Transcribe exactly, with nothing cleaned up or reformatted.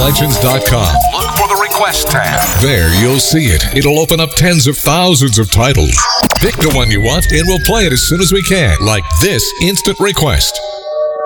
legends dot com. Look for the request tab. There, you'll see it. It'll open up tens of thousands of titles. Pick the one you want, and we'll play it as soon as we can, like this instant request.